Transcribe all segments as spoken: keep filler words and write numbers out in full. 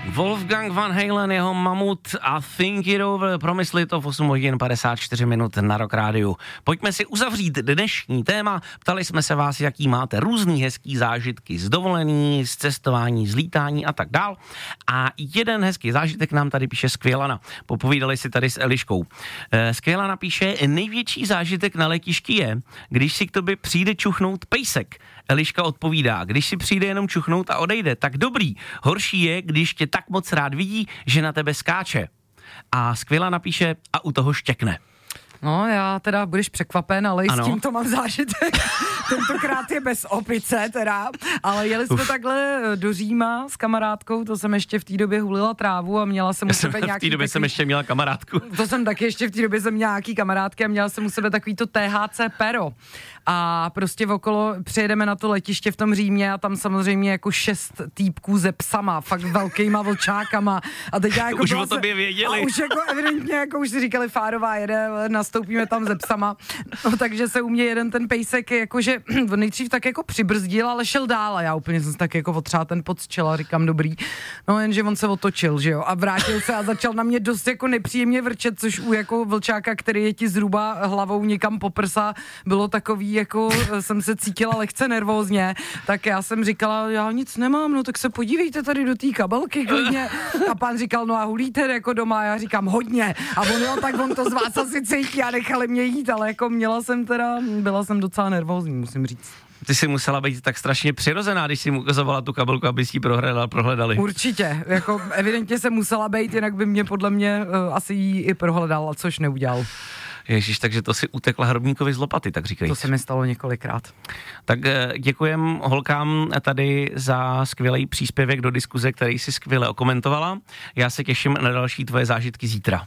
Wolfgang Van Halen, jeho Mamut a Think It Over, promysli to v osm hodin padesát čtyři minut na Rock Rádiu. Pojďme si uzavřít dnešní téma. Ptali jsme se vás, jaký máte různý hezký zážitky z dovolení, z cestování, z lítání a tak dál. A jeden hezký zážitek nám tady píše Skvělana. Popovídali si tady s Eliškou. Skvělana píše, největší zážitek na letišti je, když si k tobě přijde čuchnout pejsek. Eliška odpovídá, když si přijde jenom čuchnout a odejde, tak dobrý. Horší je, když tě tak moc rád vidí, že na tebe skáče. A Skvěla napíše a u toho štěkne. No, já teda budeš překvapen, ale i s tím to mám zážitek. Tentokrát je bez opice teda, ale jeli jsme Uf. takhle do Říma s kamarádkou, to jsem ještě v té době hulila trávu a měla jsem u sebe nějaký... V té době takový, jsem ještě měla kamarádku. To jsem taky ještě v té době jsem měla nějaký kamarádky a měla jsem u sebe takový to T H C pero. A prostě okolo přijedeme na to letiště v tom Římě a tam samozřejmě jako šest týpků ze psama, fakt velkýma vlčákama. A teď já jako už o tobě věděli. A už jako evidentně, jako už si říkali, Fárová jede, nastoupíme tam ze psama. No, takže se u mě jeden ten pejsek jakože nejdřív tak jako přibrzdil, ale šel dál a já úplně jsem si tak jako otřála ten pot z čela, říkám dobrý. No jenže on se otočil, že jo, a vrátil se a začal na mě dost jako nepříjemně vrčet, což u jako vlčáka, který je ti zhruba hlavou někam po prsa, bylo takový, jako jsem se cítila lehce nervózně, tak já jsem říkala, já nic nemám, no tak se podívejte tady do té kabelky klidně. A pán říkal, no a hulíte jako doma, já říkám hodně. A on jo, tak on to z vás asi cítí a nechali mě jít, ale jako měla jsem teda, byla jsem docela nervózní, musím říct. Ty jsi musela být tak strašně přirozená, když jsi mu ukazovala tu kabelku, aby si ji prohledala, prohledali. Určitě, jako evidentně se musela být, jinak by mě podle mě uh, asi ji i prohledal, což neudělal. Ježíš, takže to si utekla hrobníkovi z lopaty, tak říkají. To se mi stalo několikrát. Tak děkujem holkám tady za skvělý příspěvek do diskuze, který si skvěle okomentovala. Já se těším na další tvoje zážitky zítra.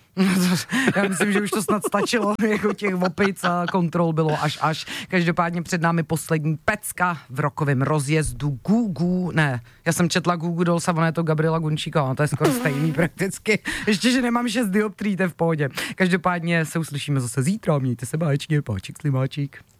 Já myslím, že už to snad stačilo, jako těch opic a kontrol bylo až až. Každopádně před námi poslední pecka v rokovém rozjezdu Gugu, ne, já jsem četla Gugu Dolls a ona je to Gabriela Gunčíková, to je skoro stejný prakticky. Ještě, že nemám šest dioptrií, to je v pohodě. Každopádně se uslyšíme zase zítra, mějte se báječně, páčik, slimáčik.